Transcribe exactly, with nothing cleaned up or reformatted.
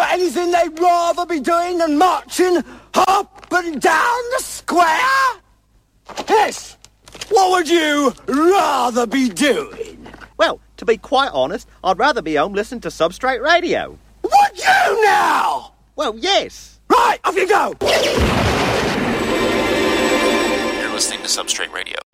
got anything they'd rather be doing than marching up and down the square? Yes. What would you rather be doing? Well, to be quite honest, I'd rather be home listening to Substrate Radio. Would you now? Well, yes. Right, off you go. You're listening to Substrate Radio.